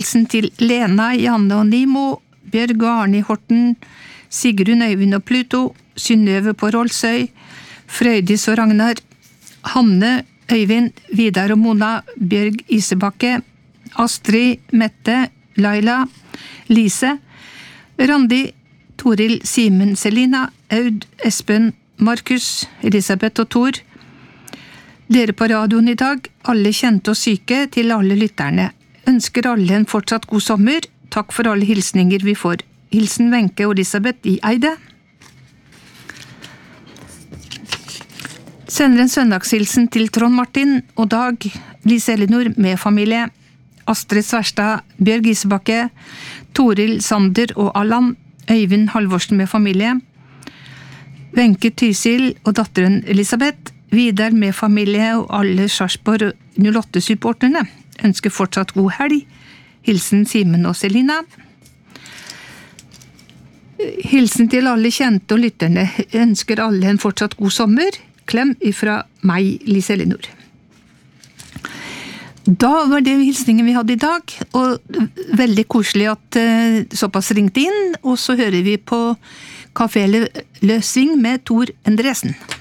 Hilsen til Lena, Janne og Nimo, Bjørg og Arne i Horten, Sigrun, Øyvind og Pluto, Synnøve på Rolsøy, Frøydis og Ragnar, Hanne, Øyvind, Vidar og Mona, Bjørg Isebakke, Astrid, Mette, Laila, Lise, Randi, Toril, Simen, Selina, Aud, Espen, Markus, Elisabeth og Tor. Dere på radioen i dag, alle kjente og syke, til alle lytterne. Ønsker alle en fortsatt god sommer. Takk for alle hilsninger vi får. Hilsen Wenche og Elisabeth i Eide. Sender en søndagshilsen til Trond Martin og Dag, Lise Elinor med familie, Astrid Sverstad, Bjørg Isebakke, Toril, Sander og Allan, Øyvind Halvorsen med familie, Wenche Tysil og datteren Elisabeth, Vidar med familie og alle Sarpsborg 08-supporterne. Ønsker fortsatt god helg. Hilsen Simen og Selina. Hilsen til alle kjente og lytterne. Ønsker alle en fortsatt god sommer. Klem ifra meg, Lise Elinor. Da var det hilsningen vi hadde i dag, og veldig koselig at såpass ringte inn, og så hører vi på Café Løsving med Tor Endresen.